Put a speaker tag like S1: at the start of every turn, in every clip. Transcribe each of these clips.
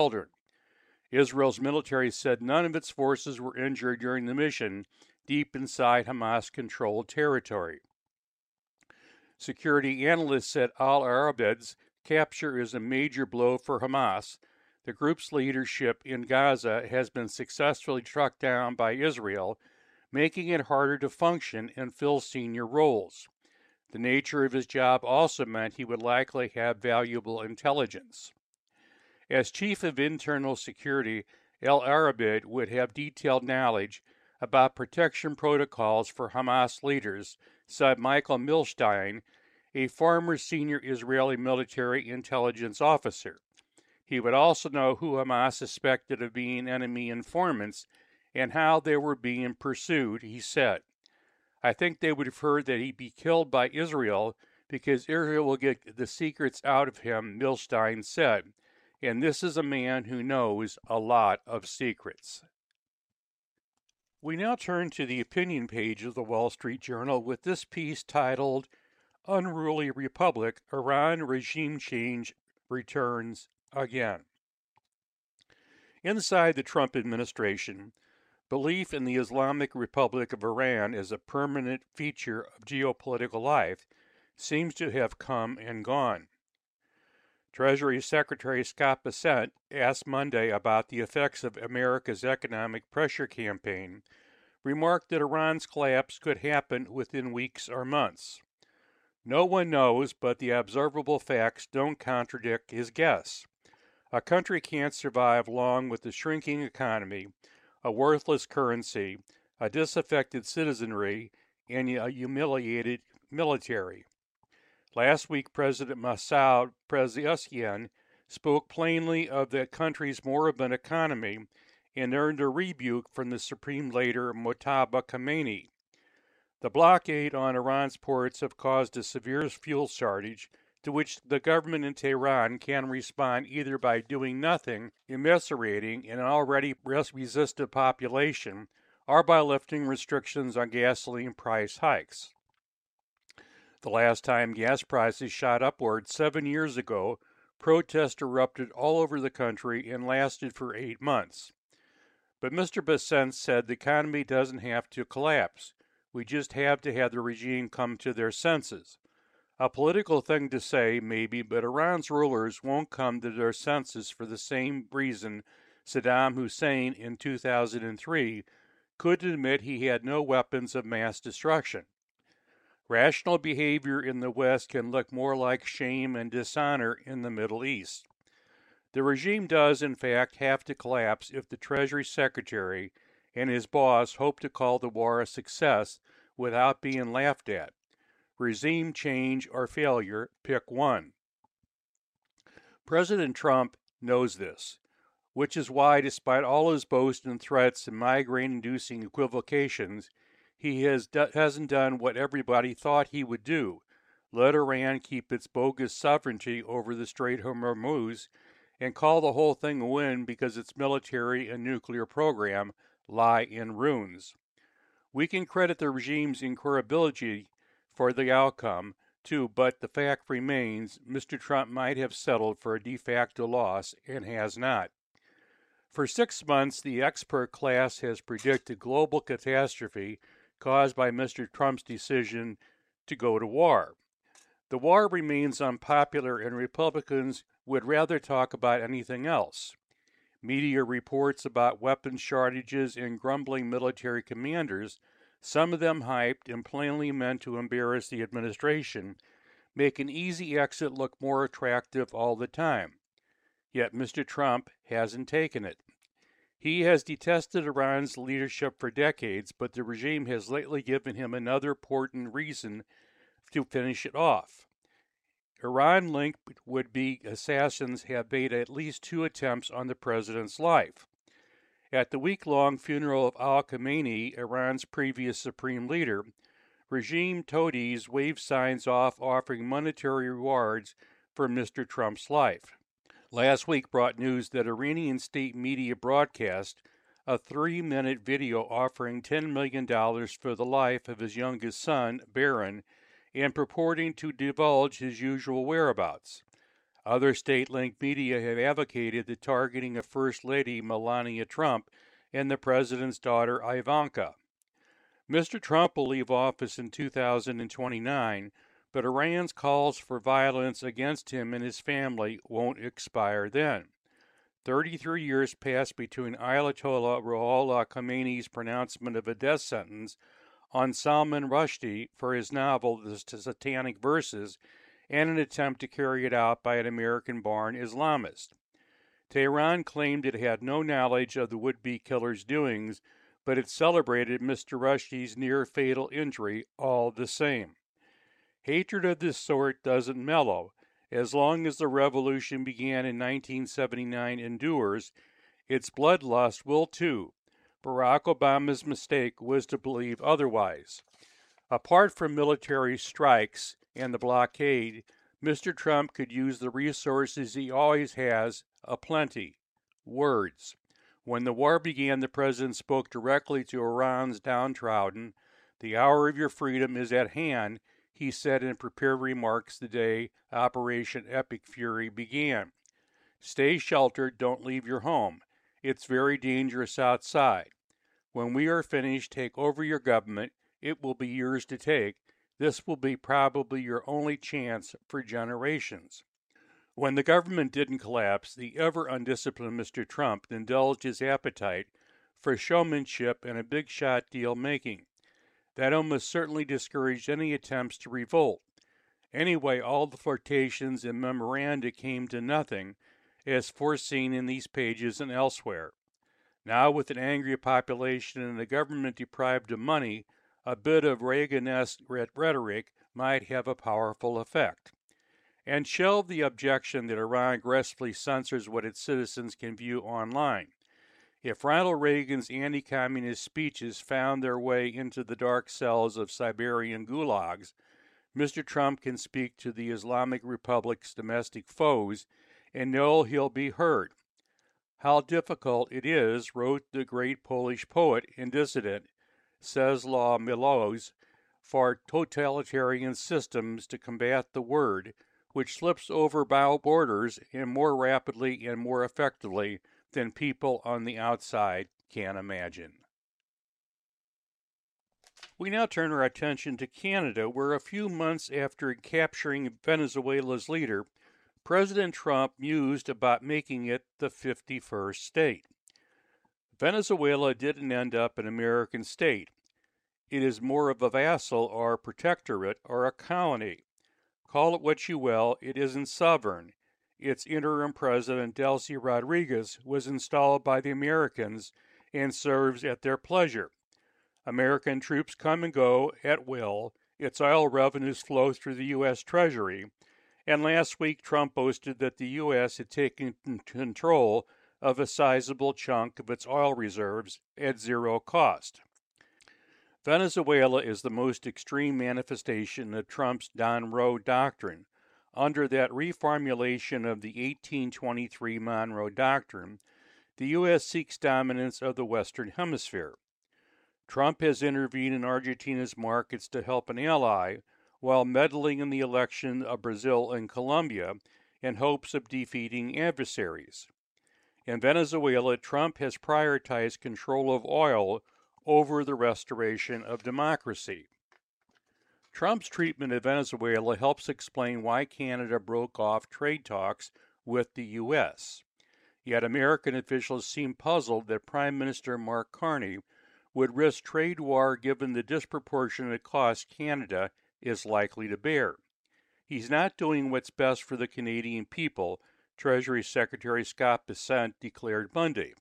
S1: children. Israel's military said none of its forces were injured during the mission deep inside Hamas-controlled territory. Security analysts said al-Arabid's capture is a major blow for Hamas. The group's leadership in Gaza has been successfully struck down by Israel, making it harder to function and fill senior roles. The nature of his job also meant he would likely have valuable intelligence. As chief of internal security, al-Arabid would have detailed knowledge about protection protocols for Hamas leaders, said Michael Milstein, a former senior Israeli military intelligence officer. He would also know who Hamas suspected of being enemy informants and how they were being pursued, he said. I think they would have heard that he'd be killed by Israel because Israel will get the secrets out of him, Milstein said. And this is a man who knows a lot of secrets. We now turn to the opinion page of the Wall Street Journal with this piece titled, Unruly Republic, Iran Regime Change Returns Again. Inside the Trump administration, belief in the Islamic Republic of Iran as a permanent feature of geopolitical life seems to have come and gone. Treasury Secretary Scott Bessent asked Monday about the effects of America's economic pressure campaign, remarked that Iran's collapse could happen within weeks or months. No one knows, but the observable facts don't contradict his guess. A country can't survive long with a shrinking economy, a worthless currency, a disaffected citizenry, and a humiliated military. Last week, President Masoud Pezeshkian spoke plainly of the country's moribund economy and earned a rebuke from the supreme leader Mojtaba Khamenei. The blockade on Iran's ports have caused a severe fuel shortage, to which the government in Tehran can respond either by doing nothing, eviscerating an already resistant population, or by lifting restrictions on gasoline price hikes. The last time gas prices shot upward 7 years ago, protests erupted all over the country and lasted for 8 months. But Mr. Bessent said the economy doesn't have to collapse. We just have to have the regime come to their senses. A political thing to say, maybe, but Iran's rulers won't come to their senses for the same reason Saddam Hussein in 2003 couldn't admit he had no weapons of mass destruction. Rational behavior in the West can look more like shame and dishonor in the Middle East. The regime does, in fact, have to collapse if the Treasury Secretary and his boss hope to call the war a success without being laughed at. Regime change or failure, pick one. President Trump knows this, which is why, despite all his boasts and threats and migraine-inducing equivocations, he hasn't done what everybody thought he would do, let Iran keep its bogus sovereignty over the Strait of Hormuz and call the whole thing a win because its military and nuclear program lie in ruins. We can credit the regime's incurability for the outcome, too, but the fact remains Mr. Trump might have settled for a de facto loss and has not. For 6 months, the expert class has predicted global catastrophe caused by Mr. Trump's decision to go to war. The war remains unpopular, and Republicans would rather talk about anything else. Media reports about weapons shortages and grumbling military commanders, some of them hyped and plainly meant to embarrass the administration, make an easy exit look more attractive all the time. Yet Mr. Trump hasn't taken it. He has detested Iran's leadership for decades, but the regime has lately given him another important reason to finish it off. Iran-linked would-be assassins have made at least 2 attempts on the president's life. At the week-long funeral of al-Khamenei, Iran's previous supreme leader, regime toadies waved signs off offering monetary rewards for Mr. Trump's life. Last week brought news that Iranian state media broadcast a 3-minute video offering $10 million for the life of his youngest son, Barron, and purporting to divulge his usual whereabouts. Other state-linked media have advocated the targeting of First Lady Melania Trump and the president's daughter Ivanka. Mr. Trump will leave office in 2029, but Iran's calls for violence against him and his family won't expire then. 33 years passed between Ayatollah Ruhollah Khomeini's pronouncement of a death sentence on Salman Rushdie for his novel The Satanic Verses and an attempt to carry it out by an American-born Islamist. Tehran claimed it had no knowledge of the would-be killer's doings, but it celebrated Mr. Rushdie's near-fatal injury all the same. Hatred of this sort doesn't mellow. As long as the revolution began in 1979 endures, its bloodlust will too. Barack Obama's mistake was to believe otherwise. Apart from military strikes and the blockade, Mr. Trump could use the resources he always has aplenty: words. When the war began, the president spoke directly to Iran's downtrodden. "The hour of your freedom is at hand," he said in prepared remarks the day Operation Epic Fury began. "Stay sheltered, don't leave your home. It's very dangerous outside. When we are finished, take over your government. It will be yours to take. This will be probably your only chance for generations." When the government didn't collapse, the ever-undisciplined Mr. Trump indulged his appetite for showmanship and a big-shot deal-making. That almost certainly discouraged any attempts to revolt. Anyway, all the flirtations and memoranda came to nothing, as foreseen in these pages and elsewhere. Now, with an angry population and the government deprived of money, a bit of Reagan-esque rhetoric might have a powerful effect. And shelve the objection that Iran aggressively censors what its citizens can view online. If Ronald Reagan's anti-communist speeches found their way into the dark cells of Siberian gulags, Mr. Trump can speak to the Islamic Republic's domestic foes and know he'll be heard. "How difficult it is," wrote the great Polish poet and dissident Czesław Miłosz, "for totalitarian systems to combat the word, which slips over borders and more rapidly and more effectively than people on the outside can imagine." We now turn our attention to Canada, where a few months after capturing Venezuela's leader, President Trump mused about making it the 51st state. Venezuela didn't end up an American state. It is more of a vassal or a protectorate or a colony. Call it what you will, it isn't sovereign. Its interim president, Delcy Rodriguez, was installed by the Americans and serves at their pleasure. American troops come and go at will. Its oil revenues flow through the U.S. Treasury. And last week, Trump boasted that the U.S. had taken control of a sizable chunk of its oil reserves at zero cost. Venezuela is the most extreme manifestation of Trump's Monroe Doctrine. Under that reformulation of the 1823 Monroe Doctrine, the U.S. seeks dominance of the Western Hemisphere. Trump has intervened in Argentina's markets to help an ally, while meddling in the election of Brazil and Colombia in hopes of defeating adversaries. In Venezuela, Trump has prioritized control of oil over the restoration of democracy. Trump's treatment of Venezuela helps explain why Canada broke off trade talks with the U.S. Yet American officials seem puzzled that Prime Minister Mark Carney would risk trade war given the disproportionate cost Canada is likely to bear. He's not doing what's best for the Canadian people, Treasury Secretary Scott Bessent declared Monday.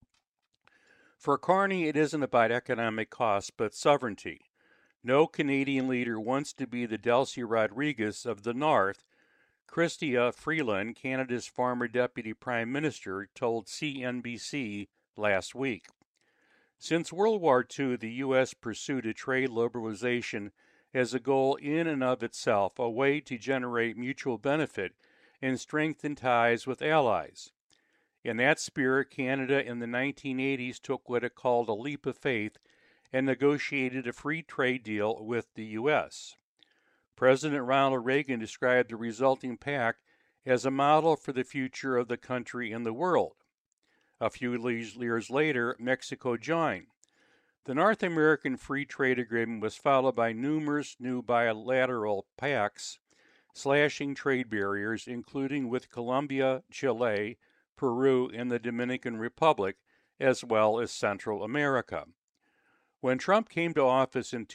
S1: For Carney, it isn't about economic costs, but sovereignty. No Canadian leader wants to be the Delcy Rodriguez of the North, Chrystia Freeland, Canada's former Deputy Prime Minister, told CNBC last week. Since World War II, the U.S. pursued a trade liberalization as a goal in and of itself, a way to generate mutual benefit and strengthen ties with allies. In that spirit, Canada in the 1980s took what it called a leap of faith and negotiated a free trade deal with the U.S. President Ronald Reagan described the resulting pact as a model for the future of the country and the world. A few years later, Mexico joined. The North American Free Trade Agreement was followed by numerous new bilateral pacts slashing trade barriers, including with Colombia, Chile, Peru, and the Dominican Republic, as well as Central America. When Trump came to office in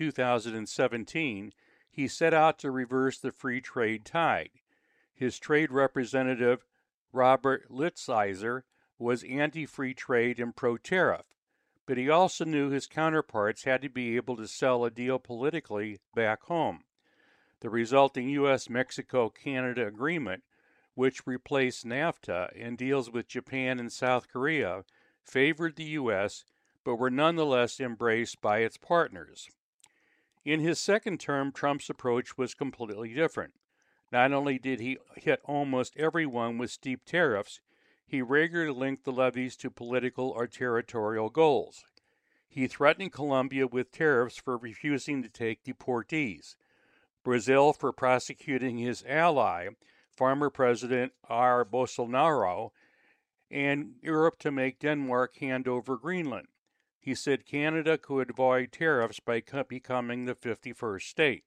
S1: 2017, he set out to reverse the free trade tide. His trade representative, Robert Lighthizer, was anti-free trade and pro-tariff, but he also knew his counterparts had to be able to sell a deal politically back home. The resulting U.S.-Mexico-Canada agreement, which replaced NAFTA and deals with Japan and South Korea, favored the U.S., but were nonetheless embraced by its partners. In his second term, Trump's approach was completely different. Not only did he hit almost everyone with steep tariffs, he regularly linked the levies to political or territorial goals. He threatened Colombia with tariffs for refusing to take deportees, Brazil for prosecuting his ally, former President Jair Bolsonaro, and Europe to make Denmark hand over Greenland. He said Canada could avoid tariffs by becoming the 51st state.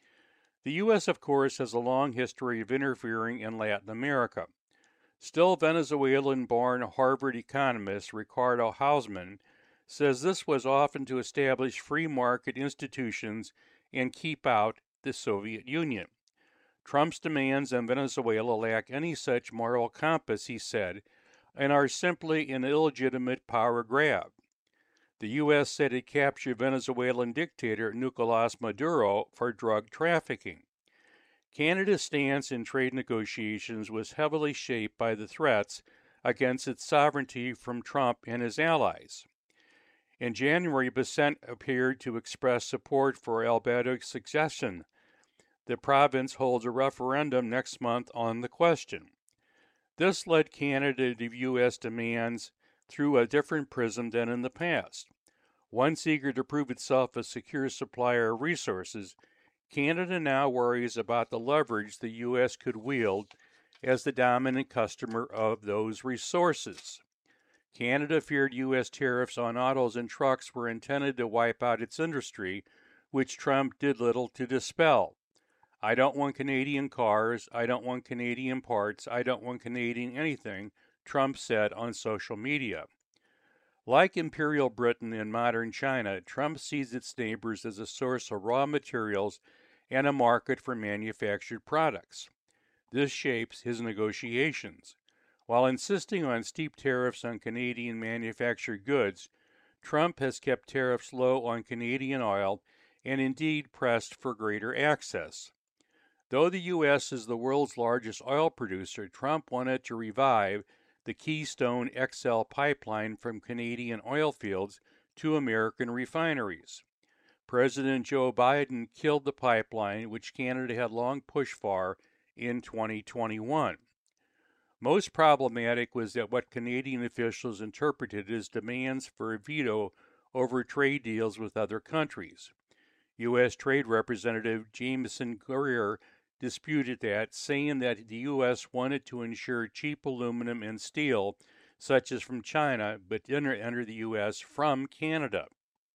S1: The U.S., of course, has a long history of interfering in Latin America. Still, Venezuelan-born Harvard economist Ricardo Hausmann says this was often to establish free market institutions and keep out the Soviet Union. Trump's demands on Venezuela lack any such moral compass, he said, and are simply an illegitimate power grab. The U.S. said it captured Venezuelan dictator Nicolas Maduro for drug trafficking. Canada's stance in trade negotiations was heavily shaped by the threats against its sovereignty from Trump and his allies. In January, Bessent appeared to express support for Alberta's succession. The province holds a referendum next month on the question. This led Canada to view U.S. demands through a different prism than in the past. Once eager to prove itself a secure supplier of resources, Canada now worries about the leverage the U.S. could wield as the dominant customer of those resources. Canada feared U.S. tariffs on autos and trucks were intended to wipe out its industry, which Trump did little to dispel. I don't want Canadian cars, I don't want Canadian parts, I don't want Canadian anything, Trump said on social media. Like Imperial Britain and modern China, Trump sees its neighbors as a source of raw materials and a market for manufactured products. This shapes his negotiations. While insisting on steep tariffs on Canadian manufactured goods, Trump has kept tariffs low on Canadian oil and indeed pressed for greater access. Though the U.S. is the world's largest oil producer, Trump wanted to revive the Keystone XL pipeline from Canadian oil fields to American refineries. President Joe Biden killed the pipeline, which Canada had long pushed for, in 2021. Most problematic was that what Canadian officials interpreted as demands for a veto over trade deals with other countries. U.S. Trade Representative Jameson Greer disputed that, saying that the U.S. wanted to ensure cheap aluminum and steel, such as from China, but didn't enter the U.S. from Canada.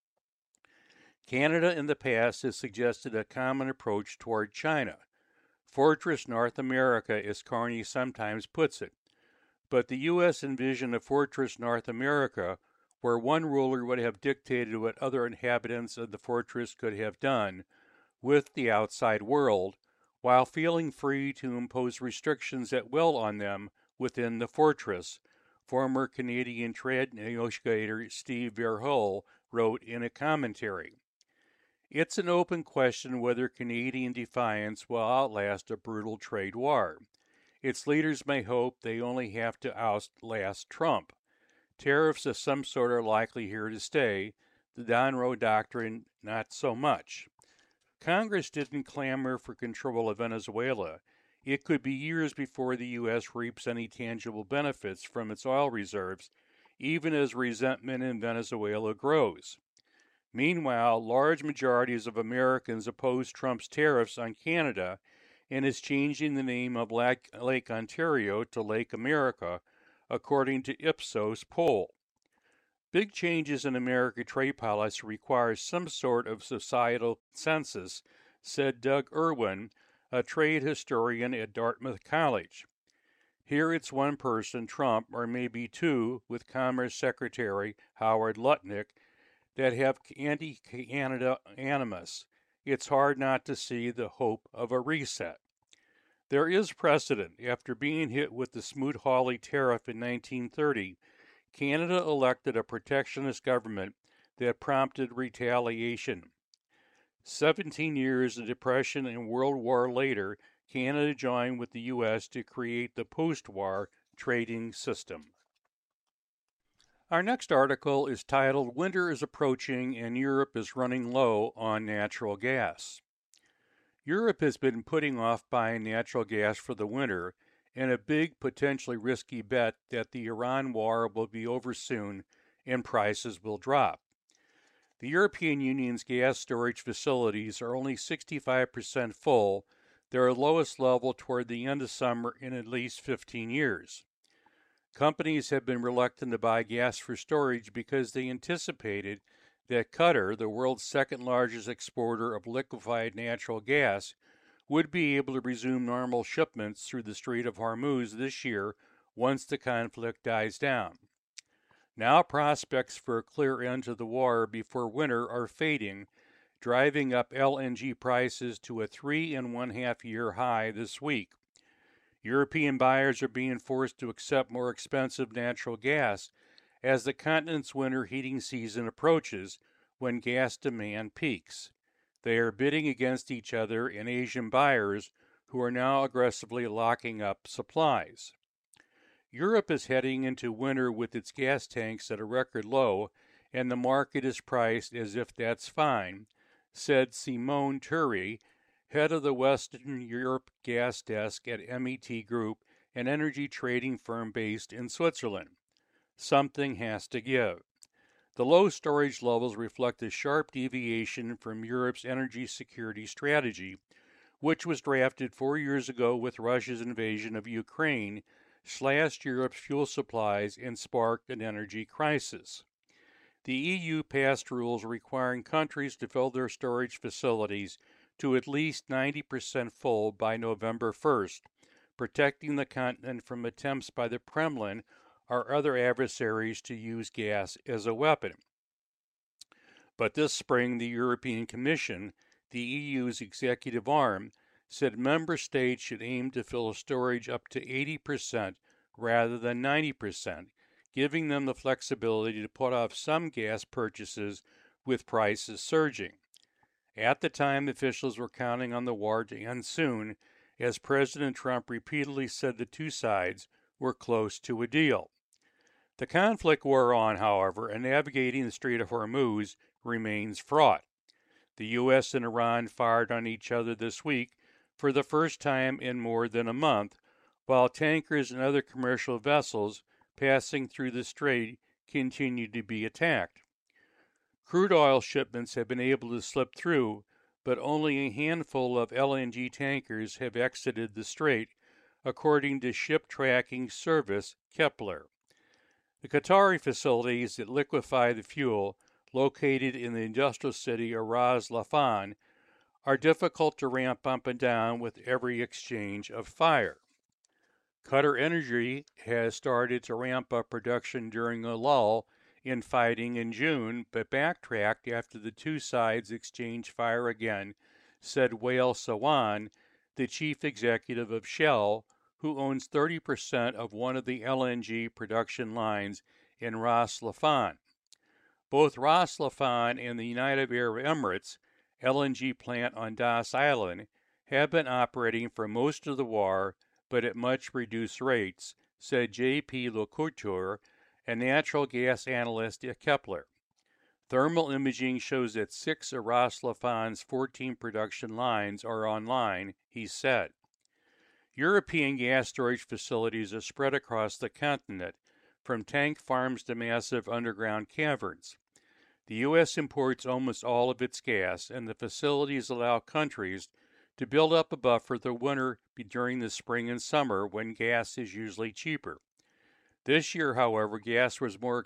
S1: Canada in the past has suggested a common approach toward China. Fortress North America, as Carney sometimes puts it. But the U.S. envisioned a Fortress North America where one ruler would have dictated what other inhabitants of the fortress could have done with the outside world, while feeling free to impose restrictions at will on them within the fortress, former Canadian trade negotiator Steve Verhoeven wrote in a commentary. It's an open question whether Canadian defiance will outlast a brutal trade war. Its leaders may hope they only have to outlast Trump. Tariffs of some sort are likely here to stay, the Monroe Doctrine not so much. Congress didn't clamor for control of Venezuela. It could be years before the U.S. reaps any tangible benefits from its oil reserves, even as resentment in Venezuela grows. Meanwhile, large majorities of Americans oppose Trump's tariffs on Canada and is changing the name of Lake Ontario to Lake America, according to Ipsos poll. Big changes in American trade policy require some sort of societal census, said Doug Irwin, a trade historian at Dartmouth College. Here it's one person, Trump, or maybe two, with Commerce Secretary Howard Lutnick, that have anti-Canada animus. It's hard not to see the hope of a reset. There is precedent. After being hit with the Smoot-Hawley tariff in 1930, Canada elected a protectionist government that prompted retaliation. 17 years of depression and World War later, Canada joined with the U.S. to create the post-war trading system. Our next article is titled Winter is Approaching and Europe is Running Low on Natural Gas. Europe has been putting off buying natural gas for the winter, and a big, potentially risky bet that the Iran war will be over soon and prices will drop. The European Union's gas storage facilities are only 65% full, their lowest level toward the end of summer in at least 15 years. Companies have been reluctant to buy gas for storage because they anticipated that Qatar, the world's second largest exporter of liquefied natural gas, would be able to resume normal shipments through the Strait of Hormuz this year once the conflict dies down. Now prospects for a clear end to the war before winter are fading, driving up LNG prices to a 3.5-year high this week. European buyers are being forced to accept more expensive natural gas as the continent's winter heating season approaches when gas demand peaks. They are bidding against each other and Asian buyers who are now aggressively locking up supplies. Europe is heading into winter with its gas tanks at a record low, and the market is priced as if that's fine, said Simone Turi, head of the Western Europe gas desk at MET Group, an energy trading firm based in Switzerland. Something has to give. The low storage levels reflect a sharp deviation from Europe's energy security strategy, which was drafted 4 years ago with Russia's invasion of Ukraine, slashed Europe's fuel supplies, and sparked an energy crisis. The EU passed rules requiring countries to fill their storage facilities to at least 90% full by November 1st, protecting the continent from attempts by the Kremlin or other adversaries to use gas as a weapon. But this spring, the European Commission, the EU's executive arm, said member states should aim to fill storage up to 80% rather than 90%, giving them the flexibility to put off some gas purchases with prices surging. At the time, officials were counting on the war to end soon, as President Trump repeatedly said the two sides were close to a deal. The conflict wore on, however, and navigating the Strait of Hormuz remains fraught. The U.S. and Iran fired on each other this week for the first time in more than a month, while tankers and other commercial vessels passing through the strait continue to be attacked. Crude oil shipments have been able to slip through, but only a handful of LNG tankers have exited the strait, according to ship tracking service Kepler. The Qatari facilities that liquefy the fuel, located in the industrial city of Ras Laffan, are difficult to ramp up and down with every exchange of fire. Qatar Energy has started to ramp up production during a lull in fighting in June, but backtracked after the two sides exchanged fire again, said Wael Sawan, the chief executive of Shell, who owns 30% of one of the LNG production lines in Ras Laffan. Both Ras Laffan and the United Arab Emirates LNG plant on Das Island have been operating for most of the war, but at much reduced rates, said J.P. LeCouture, a natural gas analyst at Kepler. Thermal imaging shows that 6 of Ras Laffan's 14 production lines are online, he said. European gas storage facilities are spread across the continent, from tank farms to massive underground caverns. The U.S. imports almost all of its gas, and the facilities allow countries To build up a buffer, the winter be during the spring and summer when gas is usually cheaper. This year, however, gas was more